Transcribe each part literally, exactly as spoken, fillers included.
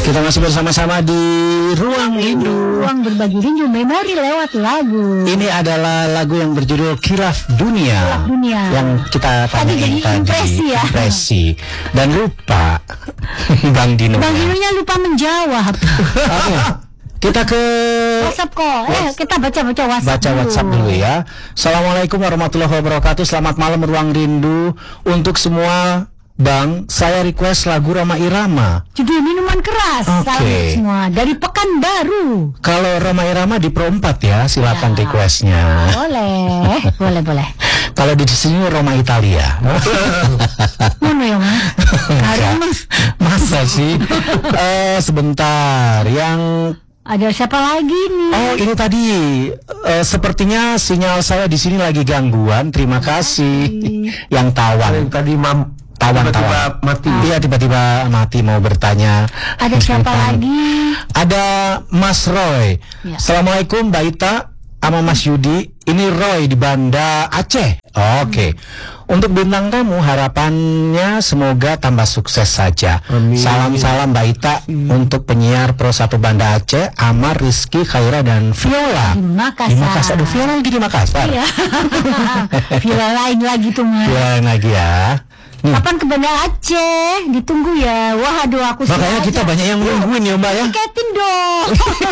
Kita masih bersama-sama di Ruang Rindu. Ruang berbagi rindu memori lewat lagu. Ini adalah lagu yang berjudul Khilaf Dunia. Khilaf Dunia. Yang kita tadi jadi impresi ya. Impresi. Dan lupa Bang Dino. Bang Dinonya lupa menjawab. Oke. Kita ke WhatsApp kok. Eh, kita baca-baca WhatsApp. Baca dulu. WhatsApp dulu ya. Assalamualaikum warahmatullahi wabarakatuh. Selamat malam Ruang Rindu untuk semua. Bang, saya request lagu Rhoma Irama. Judul Minuman Keras. Oke. Okay. Semua dari Pekanbaru. Kalau Rhoma Irama di Pro empat ya, silakan ya. Requestnya. Boleh, boleh, boleh. Kalau di sini Rhoma Italia. Mana ya, Mas? Mas. Masa sih? uh, sebentar, yang ada siapa lagi nih? Oh, ini tadi uh, sepertinya sinyal saya di sini lagi gangguan. Terima kasih. Yang tawan. Yang tadi mam tawan-tawan mati. Iya, tiba-tiba mati mau bertanya. Ada siapa lagi? Ada Mas Roy. Ya. Assalamualaikum Mbak Ita sama Mas Yudi. Ini Roy di Banda Aceh. Oh, Oke. Okay. Hmm. Untuk bintang tamu harapannya semoga tambah sukses saja. Amin. Salam-salam Mbak Ita hmm. untuk penyiar Pro satu Banda Aceh, Amar, Rizky, Khaira dan Viola. Di Makassar. Di Makassar. Aduh, Viola lagi di Makassar. Iya. Viola lain lagi tuh, Mas. Viola lain lagi ya. Hmm. Kapan ke Banda Aceh? Ditunggu ya. Wah, aduh aku sih. Makanya kita banyak yang nungguin ya, Mbak ya. Tiketin dong.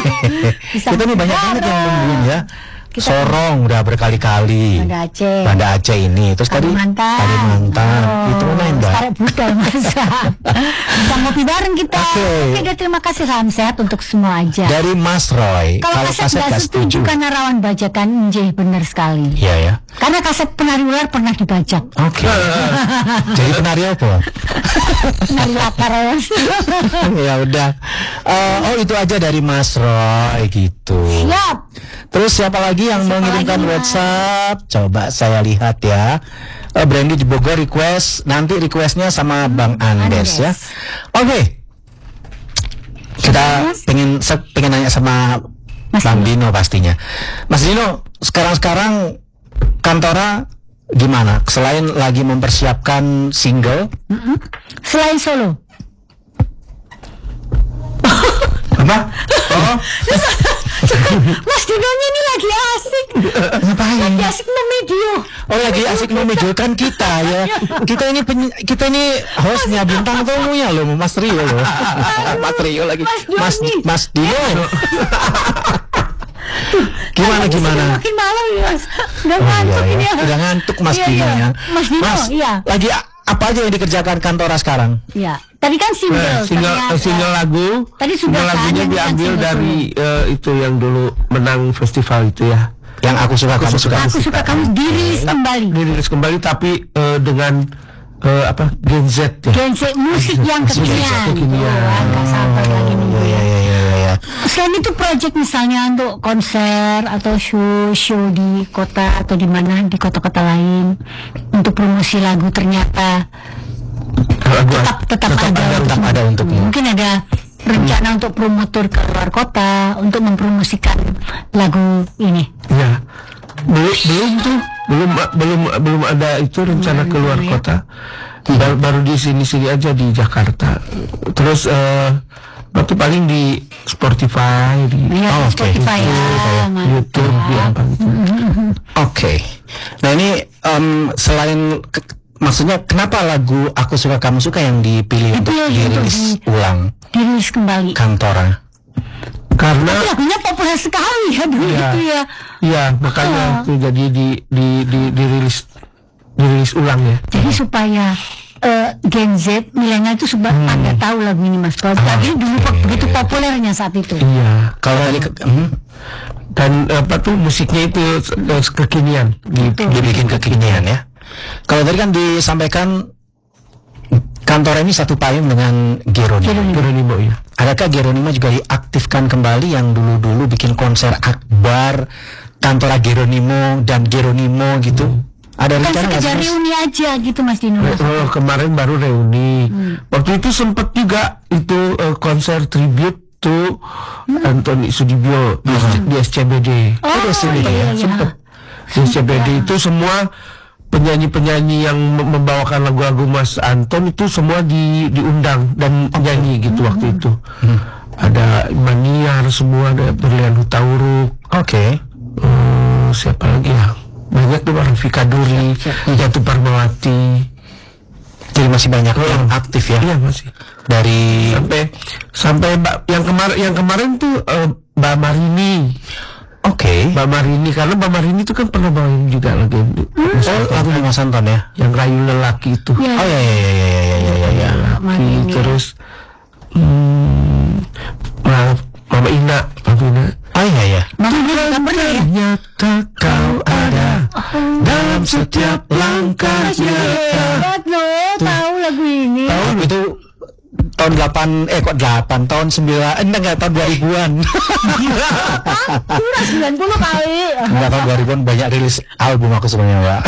Kita nih banyak banget yang nungguin ya. Kita Sorong udah berkali-kali. Banda Aceh. Banda Aceh ini. Terus Kalimantan. tadi Kalimantan. Oh, itu main Mbak. Tarik budal masa. Bisa ngopi bareng kita. Oke. Okay. Oke, terima kasih, salam sehat untuk semua aja. Dari Mas Roy. Kalau kaset nggak setuju karena rawan bajakan, nggih benar sekali. Iya ya. Karena kaset penari ular pernah dibajak. Oke. Okay. Jadi penari apa? Penari lapar. Ya udah. Uh, oh itu aja dari Mas Roy gitu. Siap. Terus siapa lagi yang siapa mengirimkan lagi, WhatsApp? Coba saya lihat ya. Uh, Brandy di Bogor request. Nanti requestnya sama hmm, Bang Andes, Andes ya. Oke. Okay. Kita Mas? pengen pengen nanya sama Mas Bang Dino. Dino pastinya. Mas Dino, sekarang-sekarang Kantora gimana? Selain lagi mempersiapkan single, mm-hmm. selain solo. apa? Oh. Mas Dinonya ini lagi asik. Ngapain? Lagi asik memedio. Oh, lagi asik memedio kan kita ya. Kita ini pen- kita ini hostnya bintang tamunya loh, Mas Rio loh. Mas Rio lagi. Mas Mas, Mas Dino. Gimana gimana? Makin malam ya, Mas. Udah oh, ngantuk iya, ini. Ya. Udah ngantuk Mas iya, Dino iya. ya. Mas Dino, Mas, iya. Lagi apa aja yang dikerjakan Kantora sekarang? Iya. Tadi kan single, eh, single, tadi single lagu. Tadi sudah single lagunya kan, diambil dari uh, itu yang dulu menang festival itu ya. Yang aku suka aku kamu suka. suka. Aku suka kamu dirilis kembali. Dirilis kembali tapi uh, dengan uh, apa? Gen Z ya. Gen Z musik yang kekinian. Kekinian. Enggak sabar lagi nih. Oh, iya, iya, iya, iya. Selain itu project misalnya untuk konser atau show show di kota atau di mana di kota-kota lain untuk promosi lagu ternyata tetap tetap, tetap ada, ada tetap ada untukmu. Mungkin ada rencana hmm. untuk promotor ke luar kota untuk mempromosikan lagu ini. Ya. Belum belum tuh belum belum belum ada itu rencana hmm, keluar ya. Kota. Baru, baru di sini-sini aja di Jakarta. Terus uh, waktu paling di Spotify di ya, oh, Spotify okay. ya, YouTube, YouTube di apa gitu. Oke. Okay. Nah ini um, selain ke, maksudnya kenapa lagu Aku Suka Kamu Suka yang dipilih untuk dirilis di, ulang? Dirilis kembali. Kantora. Karena tapi lagunya populer sekali ya dulu ya, itu ya. Iya, makanya oh. itu jadi di di di dirilis dirilis ulang ya. Jadi supaya uh, Gen Z milenial itu sudah hmm. pada tahu lagu ini Mas. Kalau oh, ini dulu okay. begitu populernya saat itu. Iya. Kalau tadi ke, hmm. dan apa tuh musiknya itu uh, kekinian, dibikin kekinian ya. Kalau tadi kan disampaikan Kantor ini satu payung dengan Geronimo. Geronimo ya. Adakah Geronimo juga diaktifkan kembali yang dulu-dulu bikin konser akbar Kantora Geronimo dan Geronimo gitu? Hmm. Ada rencana nggak sih? Reuni aja gitu Mas Dino. Oh, kemarin baru reuni. Hmm. Waktu itu sempat juga itu uh, konser tribute to hmm. Antoni Sudibyo di, hmm. di S C B D. Oh, di S C B D iya, ya, iya. sempat di S C B D ya. Itu semua penyanyi-penyanyi yang mem- membawakan lagu-lagu Mas Anton itu semua di, diundang dan nyanyi gitu waktu itu. Hmm. Ada Maniar semua, ada Berlian Hutauruk. Oke. Uh, siapa lagi ya? Banyak tuh, Rafika Duri, Jatuh Parmawati. Jadi masih banyak oh, yang aktif ya? Iya masih. Dari sampai sampai Mbak yang kemarin yang kemarin tuh uh, Mbak Marini. Oke. Okay. Mbak Marini, karena Mbak Marini itu kan pernah bawain juga lagu hmm. oh, lagu Mas Anton ya, yang Rayu Lelaki itu. Ya. Oh ya ya ya ya ya ya ya. ya. Lelaki, terus hmm, Mama Mama Ina, Mama Ina. Oh iya ya. Ternyata kau ada dalam setiap langkahnya. Hebat loh, tahu lagu ini. Tahu itu tahun delapan eh kok delapan tahun sembilan enggak enggak tahun dua ribuan. Udah sembilan puluh kali. Enggak, tahun dua ribuan banyak rilis album aku sebenarnya, Mbak.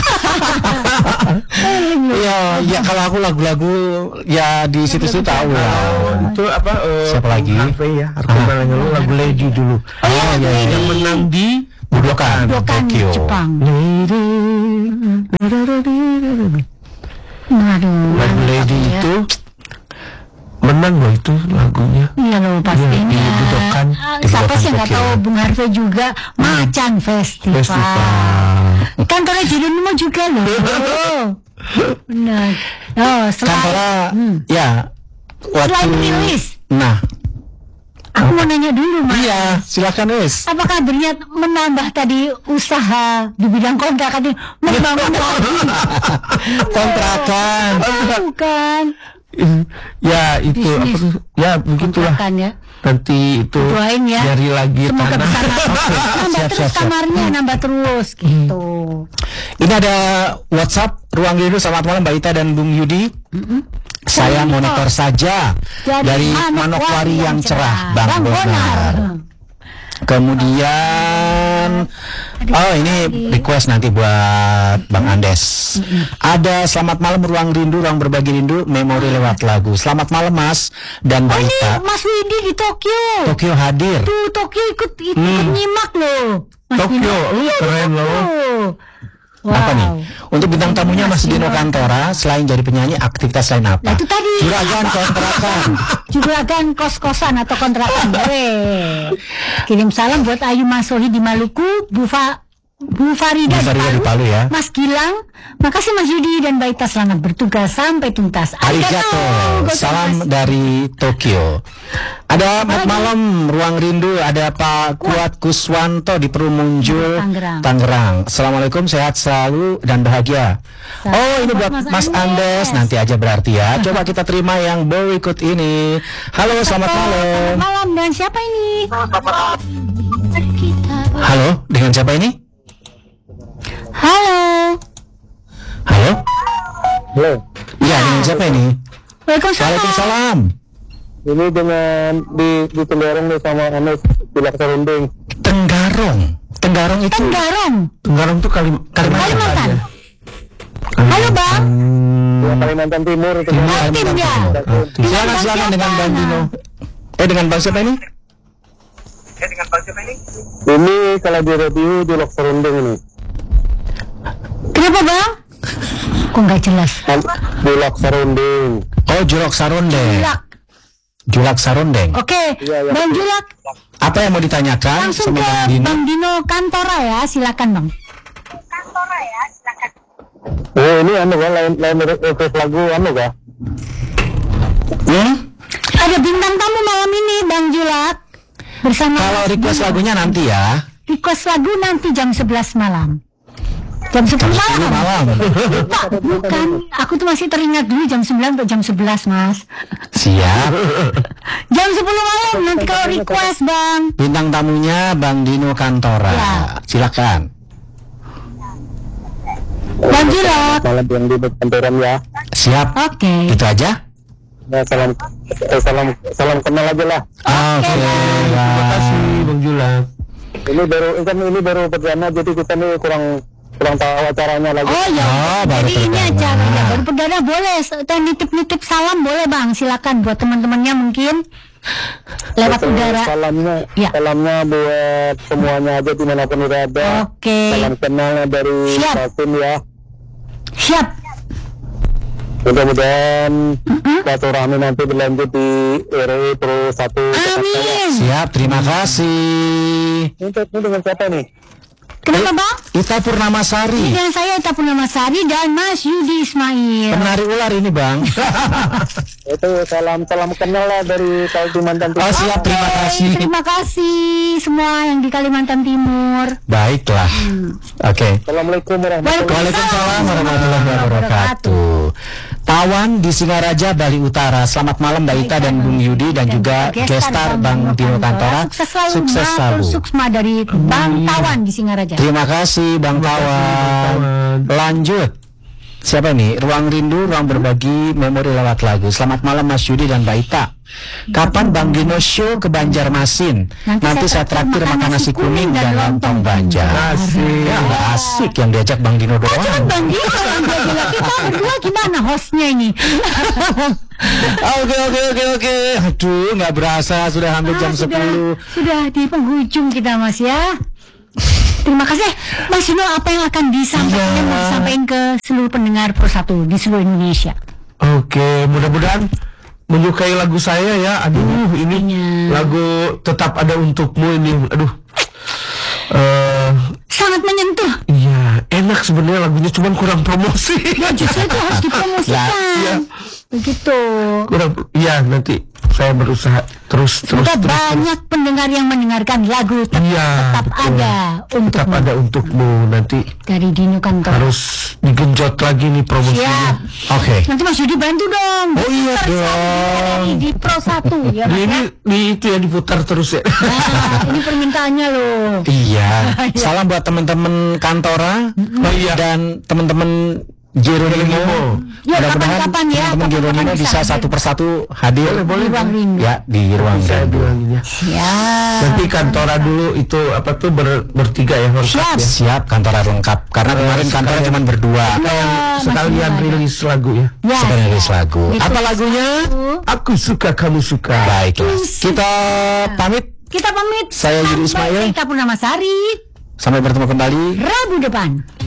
Iya, ya kalau aku lagu-lagu ya di situ-situ tahu lah. Itu apa uh, siapa lagi? Harvey ya, Harvey Malaingolo, lagu Lady dulu. Oh iya, iya, iya. Yang menang di Budokan, Budokan Tokyo. Jepang. Aduh, lagu Lady itu menang loh itu lagunya. Iya loh pastinya. Ya, di Budokan. Uh, siapa sih nggak tahu Bung Harvey juga Macan Festival. Festival. Kan karena judulnya juga loh. Benar. Oh selain Kantora, hmm. ya waktu selain rilis. Nah, aku mau nanya dulu Mas. iya silakan wes. Apakah berniat menambah tadi usaha di bidang kontrak tadi membangun lagi kontrakan? Bukan. Ya itu apa tuh? Ya begitulah. Kontrakan ya. Nanti itu doain ya. nyari lagi semoga tanah. bisa nambah, nambah Siap, terus siap, siap. kamarnya nambah terus gitu. Ini ada WhatsApp Ruang Rindu. Selamat malam Mbak Ita dan Bung Yudi. Mm-mm. Saya monitor saja Jadi dari Manokwari yang cerah, Bang, Bang Bonar. Kemudian, oh ini request nanti buat Bang Andes. Ada selamat malam Ruang Rindu, Ruang Berbagi Rindu, memori lewat lagu. Selamat malam Mas dan Mbak Oh ini Ita. Mas Widi di Tokyo. Tokyo hadir. Tuh Tokyo ikut ikut Hmm. nyimak loh. Mas Tokyo, Dino. uh, Iya, di keren Tokyo. loh. Wow. Apa nih? Untuk bintang tamunya Mas Dino Kantora, selain jadi penyanyi, aktivitas lain apa? Nah, itu tadi. Juragan kontrakan. Juragan kos-kosan atau kontrakan boleh. Kirim salam buat Ayu Masohi di Maluku, Bu Fa Bu Farida, Bu Farida di di Palu ya. Mas Gilang, makasih Mas Yudi dan Mbak Ita, selamat bertugas sampai tuntas. Arigato, salam dari Tokyo. Ada Mat Malam Ruang Rindu, ada Pak Kuat Kuswanto di Perumunjul, Tangerang. Tangerang. Assalamualaikum, sehat selalu dan bahagia. Salam Oh ini buat buat Mas Mas Andes, Andes. nanti aja berarti ya. Coba kita terima yang berikut ini. Halo, selamat malam. Selamat malam, dan siapa ini? Halo, dengan siapa ini? Halo. Halo? Halo, Iya, dengan siapa ini? Waalaikumsalam. Waalaikumsalam. ini dengan di di Tenggarong nih sama Anes di Laksarunding. Tenggarong. Tenggarong itu Tenggarong. Tenggarong tuh Kalim Kalimantan. Kalimantan. ya? Halo Bang. Ya, Kalimantan Timur itu. Timur, Oh, tim ya. Silakan, Dengan silakan Bang dengan siapa? Bang Dino. Eh, dengan Bang siapa ini? Ini kalau di radio di Laksarunding ini. Kenapa Bang? Kok nggak jelas? Di Laksarunding. Oh, Julak Sarondeng. Julak. Julak Sarondeng. Oke, Iya, iya. Bang Julak, Apa yang mau ditanyakan langsung sama ke Bang Dino? Bang Dino Kantora ya, silakan Bang. Oh ini anu kan lain lain request lagu anu kah? Hmm? Ada bintang tamu malam ini Bang Julak bersama. Kalau request lagunya nanti ya. Request lagu nanti jam sebelas malam. Jam sepuluh Ini malam. malam. Pak, bukan. Aku tuh masih teringat dulu jam sembilan atau jam sebelas, Mas. Siap. Jam sepuluh malam nanti kalau request, Bang. Bintang tamunya Bang Dino Kantora. Ya. Silakan. Bang Julak. Malam yang di kantoran ya. Siap. Oke. Itu aja. Ya salam eh, salam salam kenal aja lah. Oke. Terima kasih Bang Julak. Ini baru kan ini baru perdana jadi kita nih kurang kurang tahu acaranya lagi. Oh ya, Oh, baru jadi ini perdana. aja ya, baru perdana boleh. Atau nitip-nitip salam boleh Bang, silakan buat teman-temannya mungkin lewat Betul, udara. Salamnya, Ya. salamnya buat semuanya aja dimanapun berada. Oke. Salam kenalnya dari Siap. Basim ya. Siap. Mudah-mudahan silaturahmi nanti berlanjut di R W Pro satu. Amin. Siap, terima kasih. Ini, ini dengan siapa nih? Kenapa Bang? Ita Purnamasari, Dan saya Ita Purnamasari dan Mas Yudi Ismail. penari ular ini Bang. Itu salam-salam kenal lah dari Kalimantan Timur. Oh siap, terima Oke, kasih. Terima kasih semua yang di Kalimantan Timur. Baiklah. Oke. Assalamualaikum warahmatullahi Waalaikumsalam warahmatullahi wabarakatuh. Tawan di Singaraja, Bali Utara. Selamat malam Mbak Ita dan Bung Yudi dan juga gestar Bang Dino Kantora. Sukses selalu. Sukses Matur selalu. Suksma dari Bang Tawan di Singaraja. Terima kasih Bang Tawan. Lanjut. Siapa ini? Ruang Rindu, ruang berbagi memori lewat lagu. Selamat malam Mas Yudi dan Mbak Ita. Kapan Bang Dino show ke Banjarmasin? Nanti Nanti, saya saya traktir makan nasi kuning dan lontong Banjar. Asik. Ya nggak asik yang diajak Bang Dino doang. Cuman Bang Dino yang dia bilang, kita berdua gimana hostnya ini? Oke oke oke oke. Aduh nggak berasa sudah hampir jam Ah, sudah, sepuluh. sudah di penghujung kita Mas ya. Terima kasih Mas Dino, apa yang akan disampaikan Iya. mau disampaikan ke seluruh pendengar Pro satu di seluruh Indonesia? Oke, mudah-mudahan menyukai lagu saya ya. Aduh, ini lagu Tetap Ada Untukmu ini. Aduh. Eh, Sangat menyentuh. iya, enak sebenarnya lagunya, cuman kurang promosi. Ya justru itu harus dipromosikan. Iya. Begitu. kurang, iya nanti saya berusaha terus terus Semoga terus. banyak pendengar yang mendengarkan lagu Tetap, Iya, tetap betul. ada Tetap untukmu Ada Untukmu, nanti dari Dino Kantor. harus digenjot lagi nih promosinya. Siap. Oke. Nanti Mas Yudi bantu dong. Oh iya Putar dong. sekali di Pro satu ya. Di Mas, ini ya. di itu ya diputar terus ya. Nah, ini permintaannya loh. Iya. Salam buat teman-teman Kantora Oh, iya. dan teman-teman Jeronimo. Ya, Mudah-mudahan kapan-kapan ya, teman-teman kapan-kapan Jeronimo bisa bisa hadir. satu persatu hadir. Di ruang rindu. Ya di ruang Saya rindu. bilanginnya. Siap. Nanti Kantora dulu itu apa tuh ber, bertiga ya lengkap Siap. ya. Siap Kantora lengkap karena kemarin Kantora sekalian. cuma berdua. Iya, Sekalian masih ada. rilis lagu ya. Ya, Sebenarnya siap. rilis lagu. Di Apa Pro lagunya? satu. Aku suka kamu suka. Baiklah. Kita pamit. Kita pamit. Saya Yudi Sampai Ismail. Kita Purnamasari. Sampai bertemu kembali. Rabu depan.